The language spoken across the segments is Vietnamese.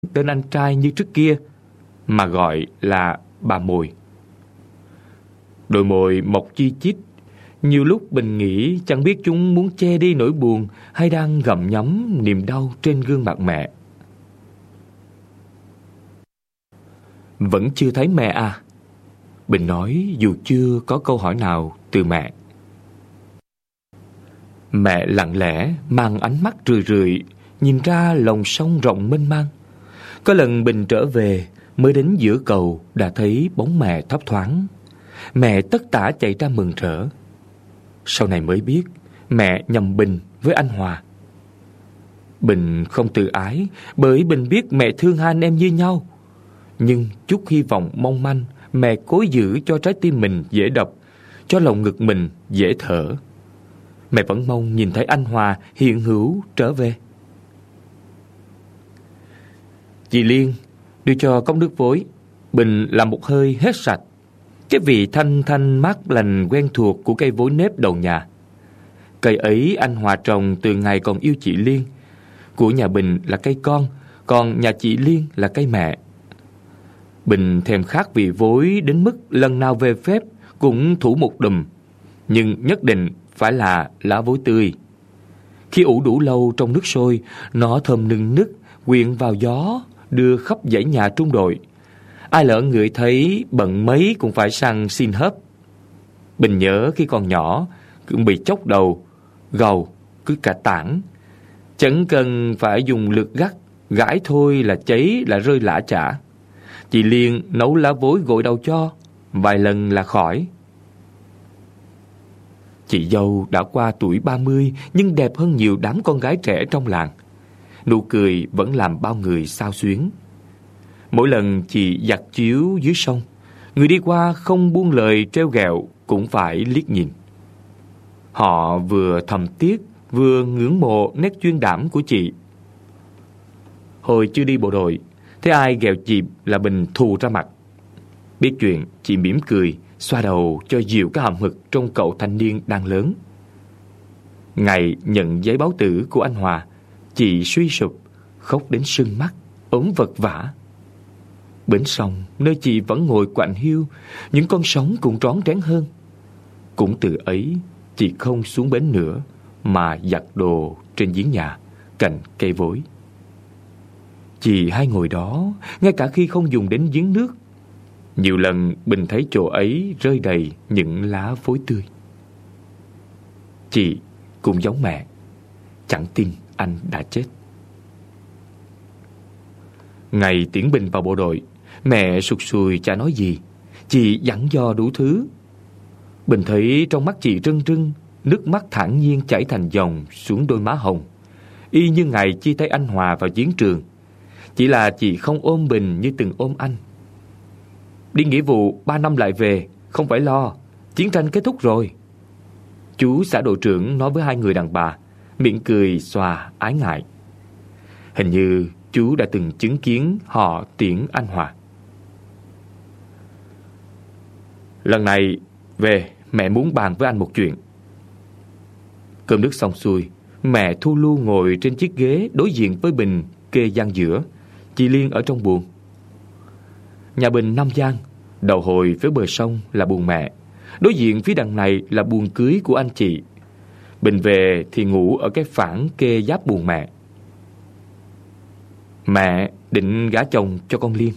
tên anh trai như trước kia, mà gọi là bà Mồi. Đôi môi mọc chi chít, nhiều lúc Bình nghĩ chẳng biết chúng muốn che đi nỗi buồn hay đang gặm nhấm niềm đau trên gương mặt mẹ. Vẫn chưa thấy mẹ à? Bình nói dù chưa có câu hỏi nào từ mẹ. Mẹ lặng lẽ mang ánh mắt rười rượi nhìn ra lòng sông rộng mênh mang. Có lần Bình trở về, mới đến giữa cầu đã thấy bóng mẹ thấp thoáng. Mẹ tất tả chạy ra mừng rỡ. Sau này mới biết mẹ nhầm Bình với anh Hòa. Bình không tự ái, bởi Bình biết mẹ thương hai anh em như nhau. Nhưng chút hy vọng mong manh mẹ cố giữ cho trái tim mình dễ đập, cho lòng ngực mình dễ thở. Mẹ vẫn mong nhìn thấy anh Hòa hiện hữu trở về. Chị Liên đưa cho cốc nước vối. Bình làm một hơi hết sạch. Cái vị thanh thanh mát lành quen thuộc của cây vối nếp đầu nhà. Cây ấy anh Hòa trồng từ ngày còn yêu chị Liên. Của nhà Bình là cây con, còn nhà chị Liên là cây mẹ. Bình thèm khát vị vối đến mức lần nào về phép cũng thủ một đùm, nhưng nhất định phải là lá vối tươi. Khi ủ đủ lâu trong nước sôi, nó thơm nừng nức quyện vào gió, đưa khắp dãy nhà trung đội. Ai lỡ ngửi thấy bận mấy cũng phải sang xin hớp. Bình nhớ khi còn nhỏ cũng bị chốc đầu, gầu, cứ cả tảng. Chẳng cần phải dùng lược gắt, gãi thôi là cháy là rơi lả chả. Chị Liên nấu lá vối gội đầu cho, vài lần là khỏi. Chị dâu đã qua tuổi 30 nhưng đẹp hơn nhiều đám con gái trẻ trong làng. Nụ cười vẫn làm bao người xao xuyến. Mỗi lần chị giặt chiếu dưới sông, người đi qua không buông lời trêu ghẹo cũng phải liếc nhìn. Họ vừa thầm tiếc, vừa ngưỡng mộ nét chuyên đảm của chị. Hồi chưa đi bộ đội, thấy ai ghẹo chị là Bình thù ra mặt. Biết chuyện, chị mỉm cười, xoa đầu cho dịu cái hậm hực trong cậu thanh niên đang lớn. Ngày nhận giấy báo tử của anh Hòa, chị suy sụp, khóc đến sưng mắt, ốm vật vã. Bến sông, nơi chị vẫn ngồi quạnh hiu, những con sóng cũng rón rén hơn. Cũng từ ấy, chị không xuống bến nữa, mà giặt đồ trên giếng nhà, cạnh cây vối. Chị hay ngồi đó, ngay cả khi không dùng đến giếng nước. Nhiều lần Bình thấy chỗ ấy rơi đầy những lá vối tươi. Chị cũng giống mẹ, chẳng tin anh đã chết. Ngày tiễn Bình vào bộ đội, mẹ sụt sùi chả nói gì. Chị dặn dò đủ thứ. Bình thấy trong mắt chị rưng rưng, nước mắt thản nhiên chảy thành dòng xuống đôi má hồng, y như ngày chia tay anh Hòa vào chiến trường. Chỉ là chị không ôm Bình như từng ôm anh. Đi nghĩa vụ 3 năm lại về, không phải lo, chiến tranh kết thúc rồi. Chú xã đội trưởng nói với hai người đàn bà, miệng cười xòa ái ngại. Hình như chú đã từng chứng kiến họ tiễn anh Hòa. Lần này về, mẹ muốn bàn với anh một chuyện. Cơm nước xong xuôi, mẹ thu lu ngồi trên chiếc ghế đối diện với Bình kê gian giữa. Chị Liên ở trong buồng. Nhà Bình 5 gian, đầu hồi phía bờ sông là buồng mẹ, đối diện phía đằng này là buồng cưới của anh chị. Bình về thì ngủ ở cái phản kê giáp buồng mẹ. Mẹ định gả chồng cho con Liên.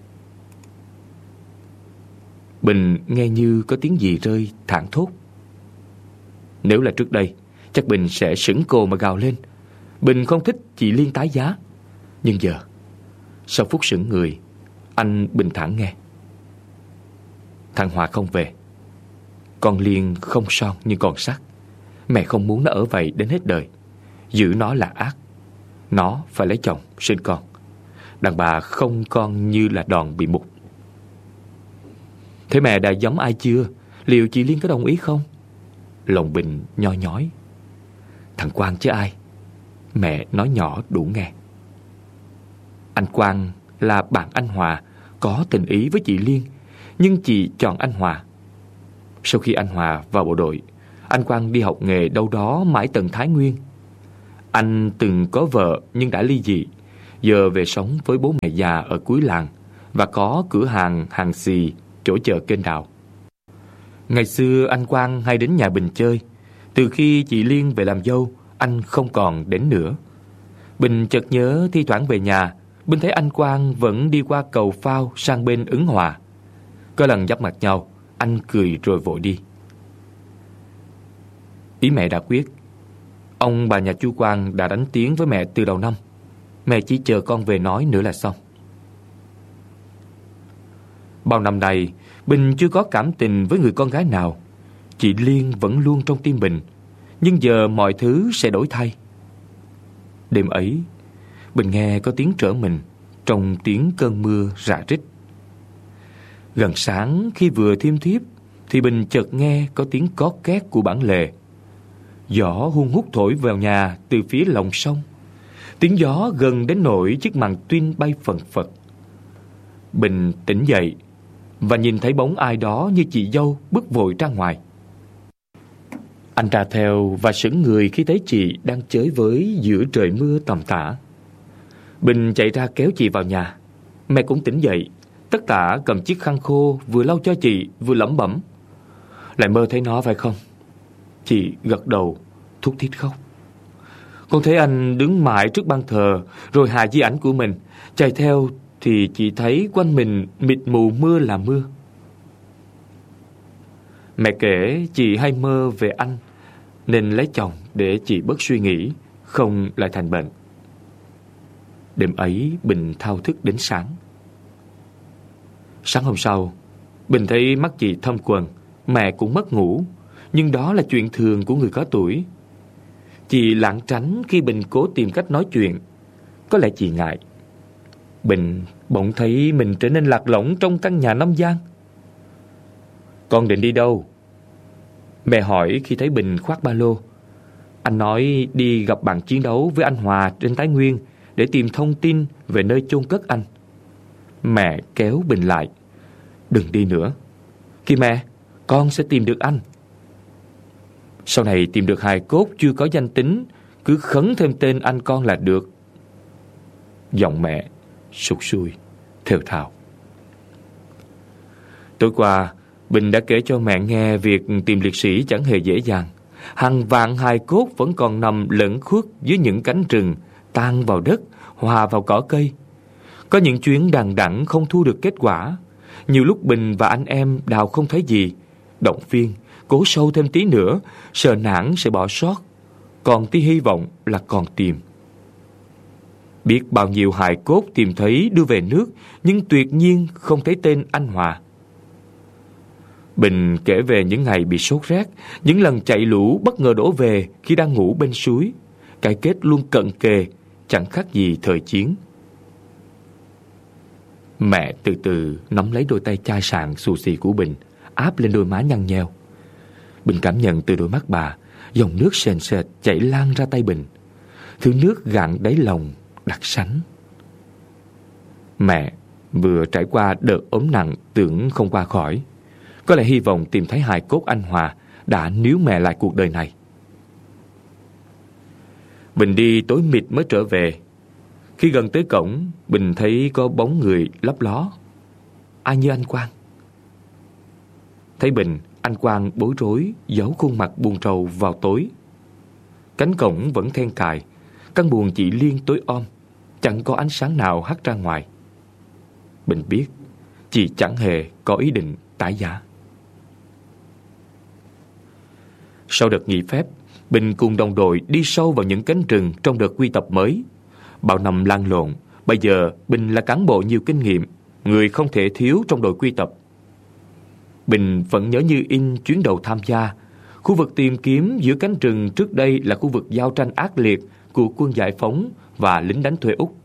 Bình nghe như có tiếng gì rơi, thảng thốt. Nếu là trước đây, chắc Bình sẽ sững cồ mà gào lên. Bình không thích chị Liên tái giá. Nhưng giờ, sau phút sững người, anh bình thản nghe. Thằng Hòa không về. Con Liên không son nhưng còn sắc. Mẹ không muốn nó ở vậy đến hết đời. Giữ nó là ác. Nó phải lấy chồng, sinh con. Đàn bà không con như là đòn bị mục. Thế mẹ đã giống ai chưa? Liệu chị Liên có đồng ý không? Lòng Bình nhoi nhói. Thằng Quang chứ ai. Mẹ nói nhỏ đủ nghe. Anh Quang là bạn anh Hòa, có tình ý với chị Liên, nhưng chị chọn anh Hòa. Sau khi anh Hòa vào bộ đội, anh Quang đi học nghề đâu đó mãi tận Thái Nguyên. Anh từng có vợ nhưng đã ly dị, giờ về sống với bố mẹ già ở cuối làng và có cửa hàng xì chỗ chợ kênh đào. Ngày xưa anh Quang hay đến nhà Bình chơi. Từ khi chị Liên về làm dâu, anh không còn đến nữa. Bình chợt nhớ thi thoảng về nhà, Bình thấy anh Quang vẫn đi qua cầu phao sang bên Ứng Hòa. Có lần giáp mặt nhau, anh cười rồi vội đi. Ý mẹ đã quyết. Ông bà nhà chú Quang đã đánh tiếng với mẹ từ đầu năm. Mẹ chỉ chờ con về nói nữa là xong. Bao năm nay, Bình chưa có cảm tình với người con gái nào. Chị Liên vẫn luôn trong tim Bình, nhưng giờ mọi thứ sẽ đổi thay. Đêm ấy, Bình nghe có tiếng trở mình trong tiếng cơn mưa rả rích. Gần sáng khi vừa thiêm thiếp thì Bình chợt nghe có tiếng cót két của bản lề. Gió hun hút thổi vào nhà từ phía lòng sông. Tiếng gió gần đến nỗi chiếc màn tuyên bay phần phật. Bình tỉnh dậy và nhìn thấy bóng ai đó như chị dâu bước vội ra ngoài. Anh ra theo và sững người khi thấy chị đang chới với giữa trời mưa tầm tã. Bình chạy ra kéo chị vào nhà. Mẹ cũng tỉnh dậy, tất tả cầm chiếc khăn khô vừa lau cho chị vừa lẩm bẩm: "Lại mơ thấy nó phải không?" Chị gật đầu, thút thít khóc. Con thấy anh đứng mãi trước ban thờ, rồi hạ di ảnh của mình. Chạy theo thì chị thấy quanh mình mịt mù mưa là mưa. Mẹ kể chị hay mơ về anh, nên lấy chồng để chị bớt suy nghĩ, không lại thành bệnh. Đêm ấy Bình thao thức đến sáng. Sáng hôm sau, Bình thấy mắt chị thâm quầng, mẹ cũng mất ngủ. Nhưng đó là chuyện thường của người có tuổi. Chị lảng tránh khi Bình cố tìm cách nói chuyện. Có lẽ chị ngại. Bình bỗng thấy mình trở nên lạc lõng trong căn nhà năm gian. "Con định đi đâu?" Mẹ hỏi khi thấy Bình khoác ba lô. Anh nói đi gặp bạn chiến đấu với anh Hòa trên Thái Nguyên để tìm thông tin về nơi chôn cất anh. Mẹ kéo Bình lại. "Đừng đi nữa." "Kìa mẹ, con sẽ tìm được anh." "Sau này tìm được hài cốt chưa có danh tính, cứ khấn thêm tên anh con là được." Giọng mẹ sụt sùi, thều thào. Tối qua, Bình đã kể cho mẹ nghe việc tìm liệt sĩ chẳng hề dễ dàng. Hàng vạn hài cốt vẫn còn nằm lẫn khuất dưới những cánh rừng, tan vào đất, hòa vào cỏ cây. Có những chuyến đằng đẵng không thu được kết quả. Nhiều lúc Bình và anh em đào không thấy gì, động viên, cố sâu thêm tí nữa, sợ nản sẽ bỏ sót. Còn tí hy vọng là còn tìm. Biết bao nhiêu hài cốt tìm thấy đưa về nước, nhưng tuyệt nhiên không thấy tên anh Hòa. Bình kể về những ngày bị sốt rét, những lần chạy lũ bất ngờ đổ về khi đang ngủ bên suối. Cái kết luôn cận kề, chẳng khác gì thời chiến. Mẹ từ từ nắm lấy đôi tay chai sạn xù xì của Bình, áp lên đôi má nhăn nheo. Bình cảm nhận từ đôi mắt bà, dòng nước sền sệt chảy lan ra tay Bình. Thứ nước gạn đáy lòng, đặc sánh. Mẹ vừa trải qua đợt ốm nặng tưởng không qua khỏi. Có lẽ hy vọng tìm thấy hài cốt anh Hòa đã níu mẹ lại cuộc đời này. Bình đi tối mịt mới trở về. Khi gần tới cổng, Bình thấy có bóng người lấp ló. Ai như anh Quang? Thấy Bình, anh Quang bối rối, giấu khuôn mặt buồn rầu vào tối. Cánh cổng vẫn then cài. Căn buồng chị Liên tối om, chẳng có ánh sáng nào hắt ra ngoài. Bình biết chị chẳng hề có ý định tái giá. Sau đợt nghỉ phép, Bình cùng đồng đội đi sâu vào những cánh rừng trong đợt quy tập mới. Bao năm lăn lộn, bây giờ Bình là cán bộ nhiều kinh nghiệm, người không thể thiếu trong đội quy tập. Bình vẫn nhớ như in chuyến đầu tham gia. Khu vực tìm kiếm giữa cánh rừng trước đây là khu vực giao tranh ác liệt của quân giải phóng và lính đánh thuê Úc.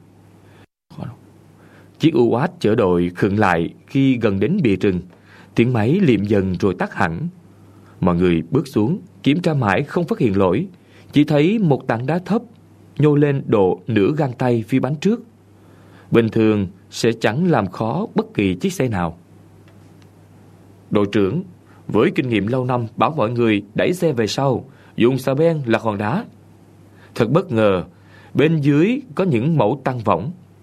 Chiếc UAZ chở đội khựng lại khi gần đến bìa rừng. Tiếng máy liệm dần rồi tắt hẳn. Mọi người bước xuống, kiểm tra mãi không phát hiện lỗi. Chỉ thấy một tảng đá thấp nhô lên độ nửa gang tay phía bánh trước. Bình thường sẽ chẳng làm khó bất kỳ chiếc xe nào. Đội trưởng với kinh nghiệm lâu năm bảo mọi người đẩy xe về sau, dùng xà beng là hòn đá. Thật bất ngờ, bên dưới có những mẩu tăng võng.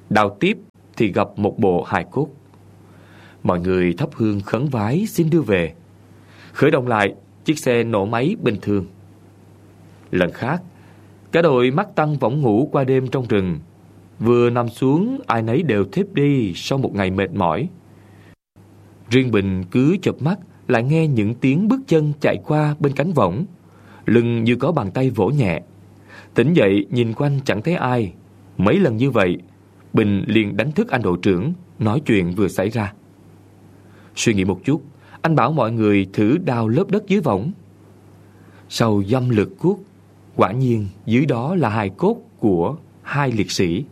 Đào tiếp thì gặp một bộ hài cốt. Mọi người thắp hương khấn vái xin đưa về. Khởi động lại, chiếc xe nổ máy bình thường. Lần khác, cả đội mắc tăng võng ngủ qua đêm trong rừng. Vừa nằm xuống, ai nấy đều thiếp đi sau một ngày mệt mỏi. Riêng Bình cứ chợp mắt lại nghe những tiếng bước chân chạy qua bên cánh võng. Lưng như có bàn tay vỗ nhẹ. Tỉnh dậy nhìn quanh chẳng thấy ai. Mấy lần như vậy, Bình liền đánh thức anh đội trưởng, nói chuyện vừa xảy ra. Suy nghĩ một chút, anh bảo mọi người thử đào lớp đất dưới võng. Sau dăm lượt cuốc, quả nhiên dưới đó là hài cốt của 2 liệt sĩ.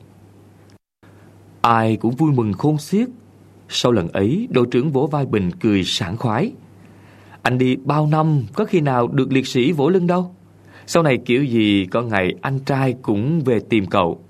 Ai cũng vui mừng khôn xiết. Sau lần ấy, đội trưởng vỗ vai Bình cười sảng khoái. Anh đi bao năm có khi nào được liệt sĩ vỗ lưng đâu. Sau này kiểu gì có ngày anh trai cũng về tìm cậu.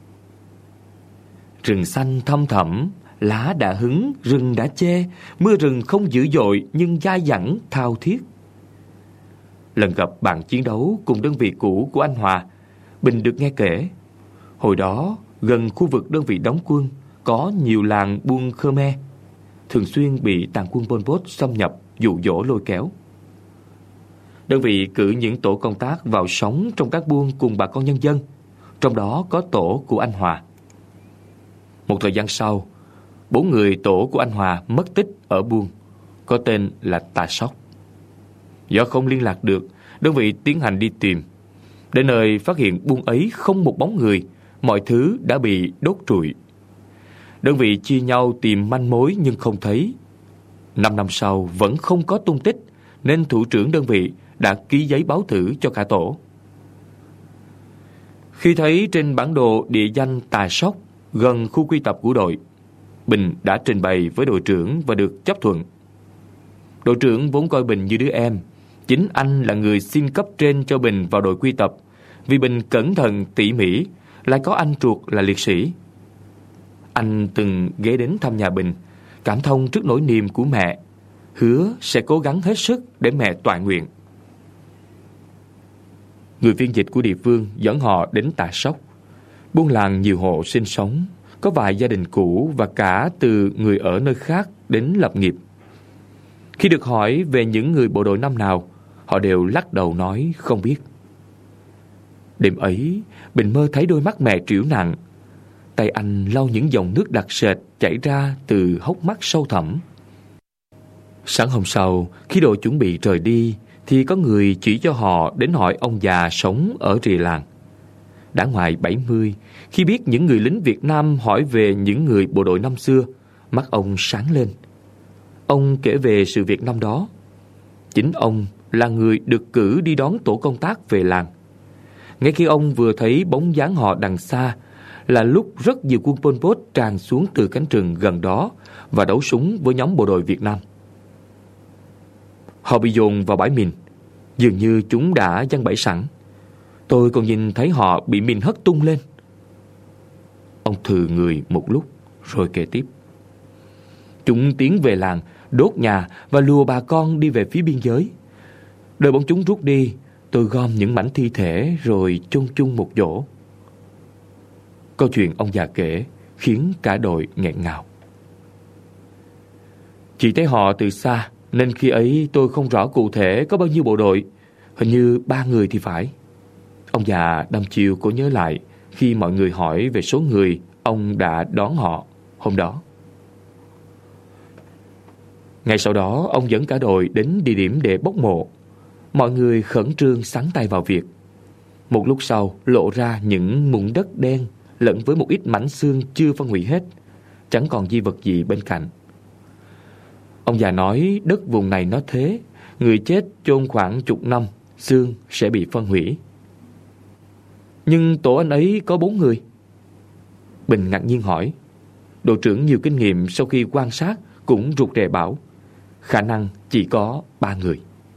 Rừng xanh thăm thẳm, lá đã hứng, rừng đã chê. Mưa rừng không dữ dội nhưng dai dẳng, thao thiết. Lần gặp bạn chiến đấu cùng đơn vị cũ của anh Hòa, Bình được nghe kể. Hồi đó, gần khu vực đơn vị đóng quân, có nhiều làng buôn Khmer, thường xuyên bị tàn quân Pol Pot xâm nhập, dụ dỗ lôi kéo. Đơn vị cử những tổ công tác vào sống trong các buôn cùng bà con nhân dân, trong đó có tổ của anh Hòa. Một thời gian sau, 4 người tổ của anh Hòa mất tích ở buôn, có tên là Tà Sóc. Do không liên lạc được, đơn vị tiến hành đi tìm. Đến nơi phát hiện buôn ấy không một bóng người, mọi thứ đã bị đốt trụi. Đơn vị chia nhau tìm manh mối nhưng không thấy. 5 năm sau vẫn không có tung tích, nên thủ trưởng đơn vị đã ký giấy báo tử cho cả tổ. Khi thấy trên bản đồ địa danh Tà Sóc gần khu quy tập của đội, Bình đã trình bày với đội trưởng và được chấp thuận. Đội trưởng vốn coi Bình như đứa em. Chính anh là người xin cấp trên cho Bình vào đội quy tập, vì Bình cẩn thận tỉ mỉ, lại có anh ruột là liệt sĩ. Anh từng ghé đến thăm nhà Bình, cảm thông trước nỗi niềm của mẹ, hứa sẽ cố gắng hết sức để mẹ toại nguyện. Người phiên dịch của địa phương dẫn họ đến Tà Sóc. Buôn làng nhiều hộ sinh sống, có vài gia đình cũ và cả từ người ở nơi khác đến lập nghiệp. Khi được hỏi về những người bộ đội năm nào, họ đều lắc đầu nói không biết. Đêm ấy, Bình mơ thấy đôi mắt mẹ trĩu nặng. Tay anh lau những dòng nước đặc sệt chảy ra từ hốc mắt sâu thẳm. Sáng hôm sau, khi đội chuẩn bị rời đi, thì có người chỉ cho họ đến hỏi ông già sống ở rìa làng. Đã ngoài 70, khi biết những người lính Việt Nam hỏi về những người bộ đội năm xưa, mắt ông sáng lên. Ông kể về sự việc năm đó. Chính ông là người được cử đi đón tổ công tác về làng. Ngay khi ông vừa thấy bóng dáng họ đằng xa, là lúc rất nhiều quân Pol Pot tràn xuống từ cánh rừng gần đó và đấu súng với nhóm bộ đội Việt Nam. Họ bị dồn vào bãi mìn, dường như chúng đã giăng bẫy sẵn. Tôi còn nhìn thấy họ bị mìn hất tung lên. Ông thừ người một lúc rồi kể tiếp. Chúng tiến về làng, đốt nhà và lùa bà con đi về phía biên giới. Đợi bọn chúng rút đi, tôi gom những mảnh thi thể rồi chôn chung một chỗ. Câu chuyện ông già kể khiến cả đội nghẹn ngào. Chỉ thấy họ từ xa, nên khi ấy tôi không rõ cụ thể có bao nhiêu bộ đội. Hình như 3 người thì phải. Ông già đăm chiêu cố nhớ lại khi mọi người hỏi về số người ông đã đón họ hôm đó. Ngay sau đó, ông dẫn cả đội đến địa điểm để bốc mộ. Mọi người khẩn trương xắn tay vào việc. Một lúc sau, lộ ra những mụn đất đen lẫn với một ít mảnh xương chưa phân hủy hết, chẳng còn di vật gì bên cạnh. Ông già nói đất vùng này nó thế, người chết chôn khoảng chục năm, xương sẽ bị phân hủy. Nhưng tổ anh ấy có 4 người. Bình ngạc nhiên hỏi. Đội trưởng nhiều kinh nghiệm sau khi quan sát cũng rụt rè bảo khả năng chỉ có 3 người.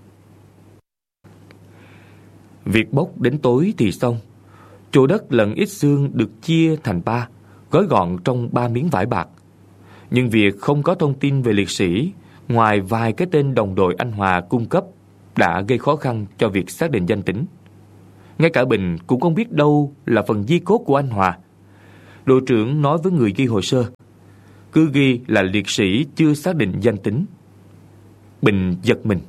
Việc bốc đến tối thì xong. Chỗ đất lẫn ít xương được chia thành 3, gói gọn trong 3 miếng vải bạc. Nhưng việc không có thông tin về liệt sĩ, ngoài vài cái tên đồng đội anh Hòa cung cấp, đã gây khó khăn cho việc xác định danh tính. Ngay cả Bình cũng không biết đâu là phần di cốt của anh Hòa. Đội trưởng nói với người ghi hồ sơ, cứ ghi là liệt sĩ chưa xác định danh tính. Bình giật mình.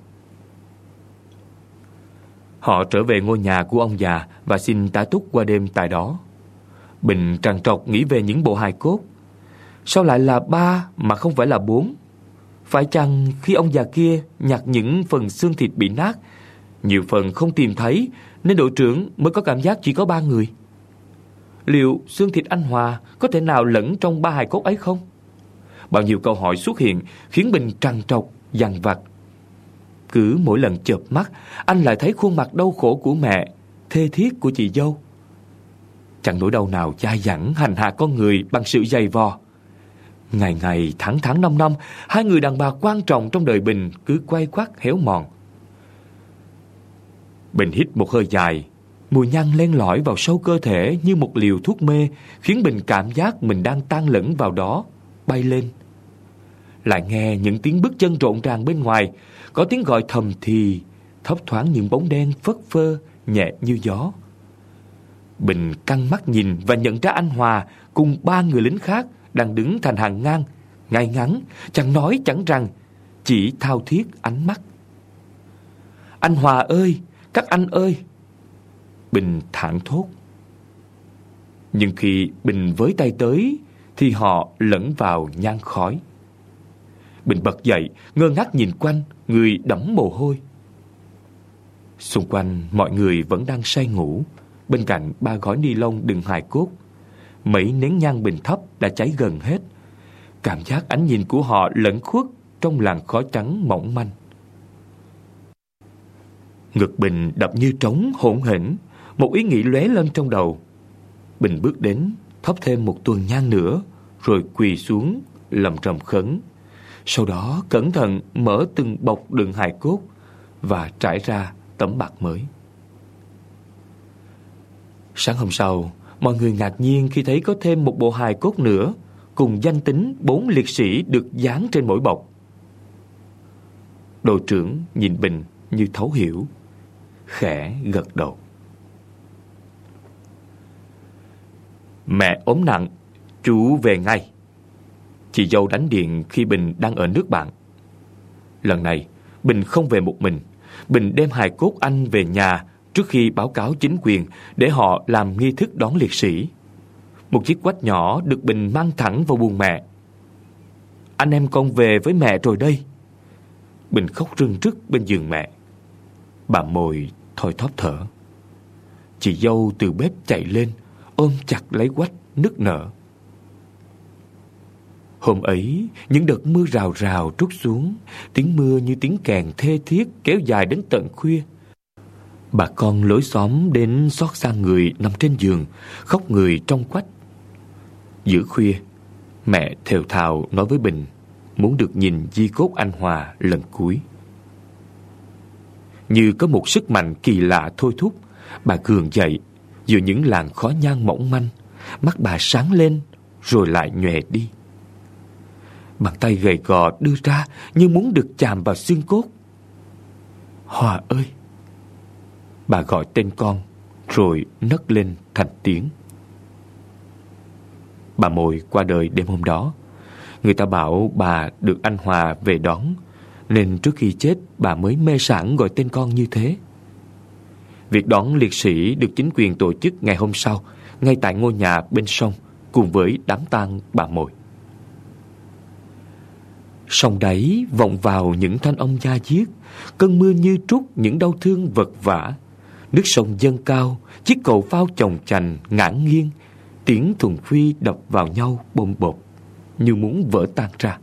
Họ trở về ngôi nhà của ông già và xin tá túc qua đêm tại đó. Bình trằn trọc nghĩ về những bộ hài cốt. Sao lại là 3 mà không phải là 4? Phải chăng khi ông già kia nhặt những phần xương thịt bị nát, nhiều phần không tìm thấy, nên đội trưởng mới có cảm giác chỉ có 3 người? Liệu xương thịt anh Hòa có thể nào lẫn trong 3 hài cốt ấy không? Bao nhiêu câu hỏi xuất hiện khiến Bình trằn trọc, dằn vặt. Cứ mỗi lần chợp mắt, anh lại thấy khuôn mặt đau khổ của mẹ, thê thiết của chị dâu. Chẳng nỗi đau nào dai dẳng hành hạ con người bằng sự dày vò. Ngày ngày, tháng tháng, năm năm, hai người đàn bà quan trọng trong đời Bình cứ quay quắt héo mòn. Bình hít một hơi dài. Mùi nhang len lỏi vào sâu cơ thể như một liều thuốc mê, khiến Bình cảm giác mình đang tan lẫn vào đó, bay lên. Lại nghe những tiếng bước chân rộn ràng bên ngoài, có tiếng gọi thầm thì, thấp thoáng những bóng đen phất phơ, nhẹ như gió. Bình căng mắt nhìn và nhận ra anh Hòa cùng 3 người lính khác đang đứng thành hàng ngang, ngay ngắn, chẳng nói chẳng rằng, chỉ thao thiết ánh mắt. Anh Hòa ơi, các anh ơi! Bình thảng thốt. Nhưng khi Bình với tay tới thì họ lẫn vào nhang khói. Bình bật dậy, ngơ ngác nhìn quanh, người đẫm mồ hôi. Xung quanh mọi người vẫn đang say ngủ. Bên cạnh 3 gói ni lông đựng hài cốt, mấy nén nhang Bình thấp đã cháy gần hết. Cảm giác ánh nhìn của họ lẫn khuất trong làn khói trắng mỏng manh. Ngực Bình đập như trống hỗn hển. Một ý nghĩ lóe lên trong đầu. Bình bước đến, thắp thêm một tuần nhang nữa, rồi quỳ xuống lầm rầm khấn. Sau đó cẩn thận mở từng bọc đựng hài cốt và trải ra tấm bạt mới. Sáng hôm sau, mọi người ngạc nhiên khi thấy có thêm một bộ hài cốt nữa, cùng danh tính 4 liệt sĩ được dán trên mỗi bọc. Đội trưởng nhìn Bình như thấu hiểu, khẽ gật đầu. Mẹ ốm nặng, chú về ngay. Chị dâu đánh điện khi Bình đang ở nước bạn. Lần này, Bình không về một mình. Bình đem hài cốt anh về nhà trước khi báo cáo chính quyền để họ làm nghi thức đón liệt sĩ. Một chiếc quách nhỏ được Bình mang thẳng vào buồng mẹ. Anh em con về với mẹ rồi đây. Bình khóc rưng rức bên giường mẹ. Bà Mồi thoi thóp thở. Chị dâu từ bếp chạy lên, ôm chặt lấy quách nức nở. Hôm ấy, những đợt mưa rào rào trút xuống, tiếng mưa như tiếng kèn thê thiết kéo dài đến tận khuya. Bà con lối xóm đến xót xa người nằm trên giường, khóc người trong quách. Giữa khuya, mẹ thều thào nói với Bình muốn được nhìn di cốt anh Hòa lần cuối. Như có một sức mạnh kỳ lạ thôi thúc, bà gượng dậy giữa những làn khói nhang mỏng manh. Mắt bà sáng lên rồi lại nhòe đi. Bàn tay gầy gò đưa ra như muốn được chạm vào xương cốt. Hòa ơi! Bà gọi tên con rồi nấc lên thành tiếng. Bà Mồi qua đời đêm hôm đó. Người ta bảo bà được anh Hòa về đón, nên trước khi chết bà mới mê sảng gọi tên con như thế. Việc đón liệt sĩ được chính quyền tổ chức ngày hôm sau, ngay tại ngôi nhà bên sông, cùng với đám tang bà Mồi. Sông đáy vọng vào những thanh âm da diết, cơn mưa như trút những đau thương vật vã. Nước sông dâng cao, chiếc cầu phao chồng chành ngả nghiêng, tiếng thùng phi đập vào nhau bôm bột như muốn vỡ tan ra.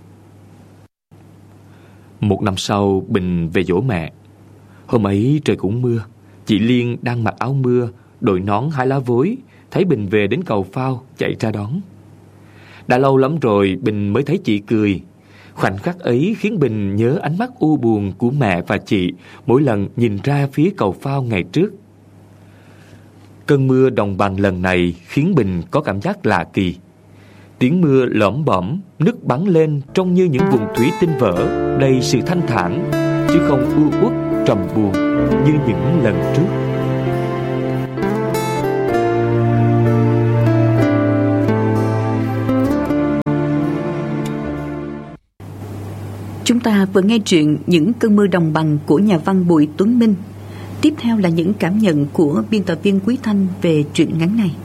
Một năm sau, Bình về dỗ mẹ. Hôm ấy trời cũng mưa. Chị Liên đang mặc áo mưa, đội nón 2 lá vối, thấy Bình về đến cầu phao chạy ra đón. Đã lâu lắm rồi Bình mới thấy chị cười. Khoảnh khắc ấy khiến Bình nhớ ánh mắt u buồn của mẹ và chị mỗi lần nhìn ra phía cầu phao ngày trước. Cơn mưa đồng bằng lần này khiến Bình có cảm giác lạ kỳ. Tiếng mưa lỏm bỏm, nước bắn lên trông như những vùng thủy tinh vỡ, đầy sự thanh thản, chứ không u uất trầm buồn như những lần trước. Chúng ta vừa nghe truyện Những cơn mưa đồng bằng của nhà văn Bùi Tuấn Minh. Tiếp theo là những cảm nhận của biên tập viên Quý Thanh về truyện ngắn này.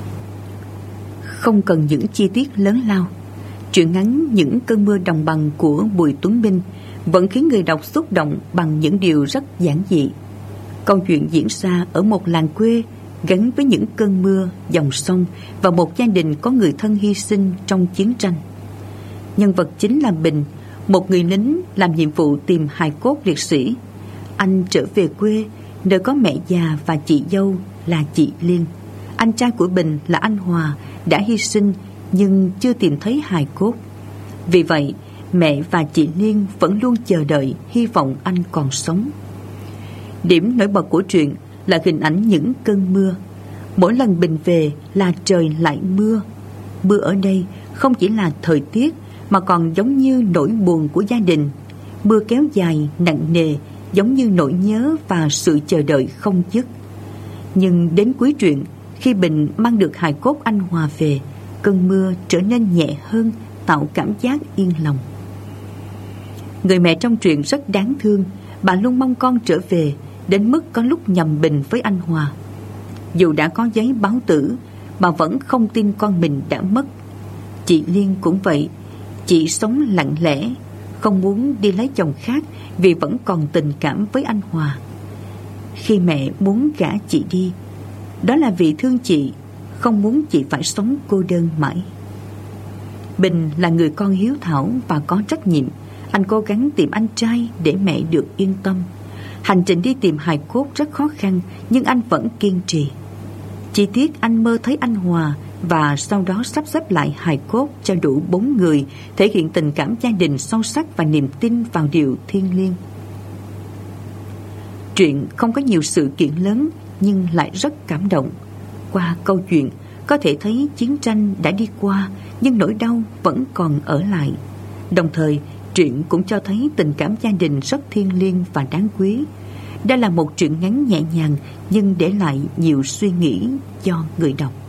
Không cần những chi tiết lớn lao, truyện ngắn Những cơn mưa đồng bằng của Bùi Tuấn Minh vẫn khiến người đọc xúc động bằng những điều rất giản dị. Câu chuyện diễn ra ở một làng quê gắn với những cơn mưa, dòng sông và một gia đình có người thân hy sinh trong chiến tranh. Nhân vật chính là Bình, một người lính làm nhiệm vụ tìm hài cốt liệt sĩ. Anh trở về quê, nơi có mẹ già và chị dâu là chị Liên. Anh trai của Bình là anh Hòa đã hy sinh nhưng chưa tìm thấy hài cốt. Vì vậy, mẹ và chị Liên vẫn luôn chờ đợi, hy vọng anh còn sống. Điểm nổi bật của truyện là hình ảnh những cơn mưa. Mỗi lần Bình về là trời lại mưa. Mưa ở đây không chỉ là thời tiết mà còn giống như nỗi buồn của gia đình. Mưa kéo dài, nặng nề, giống như nỗi nhớ và sự chờ đợi không dứt. Nhưng đến cuối truyện, khi Bình mang được hài cốt anh Hòa về, cơn mưa trở nên nhẹ hơn, tạo cảm giác yên lòng. Người mẹ trong truyện rất đáng thương. Bà luôn mong con trở về, đến mức có lúc nhầm Bình với anh Hòa. Dù đã có giấy báo tử, bà vẫn không tin con mình đã mất. Chị Liên cũng vậy. Chị sống lặng lẽ, không muốn đi lấy chồng khác vì vẫn còn tình cảm với anh Hòa. Khi mẹ muốn gả chị đi, đó là vì thương chị, không muốn chị phải sống cô đơn mãi. Bình là người con hiếu thảo và có trách nhiệm. Anh cố gắng tìm anh trai để mẹ được yên tâm. Hành trình đi tìm hài cốt rất khó khăn, nhưng anh vẫn kiên trì. Chi tiết anh mơ thấy anh Hòa và sau đó sắp xếp lại hài cốt cho đủ 4 người, thể hiện tình cảm gia đình sâu sắc và niềm tin vào điều thiêng liêng. Truyện không có nhiều sự kiện lớn nhưng lại rất cảm động. Qua câu chuyện có thể thấy chiến tranh đã đi qua nhưng nỗi đau vẫn còn ở lại. Đồng thời, truyện cũng cho thấy tình cảm gia đình rất thiêng liêng và đáng quý. Đây là một truyện ngắn nhẹ nhàng nhưng để lại nhiều suy nghĩ cho người đọc.